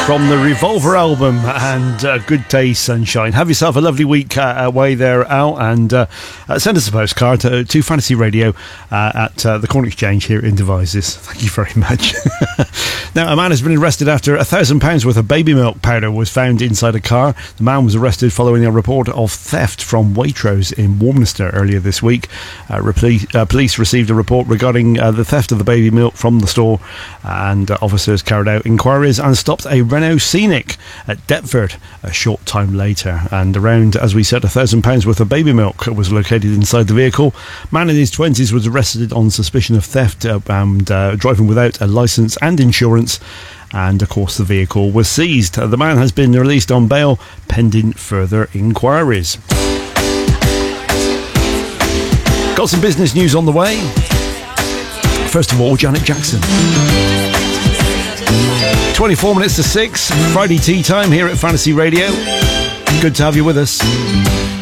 from the Revolver album, and Good Day Sunshine. Have yourself a lovely week away there, Al, and send us a postcard to Fantasy Radio at the Corn Exchange here in Devizes. Thank you very much. Now, a man has been arrested after £1,000 worth of baby milk powder was found inside a car. The man was arrested following a report of theft from Waitrose in Warminster earlier this week. Police received a report regarding the theft of the baby milk from the store, and officers carried out inquiries and stopped a Renault Scenic at Deptford a short time later. And around, as we said, £1,000 worth of baby milk was located inside the vehicle. Man in his 20s was arrested on suspicion of theft and driving without a licence and insurance. And of course the vehicle was seized. The man has been released on bail pending further inquiries. Got some business news on the way. First of all, Janet Jackson. 24 minutes to 6, Friday tea time here at Fantasy Radio. Good to have you with us.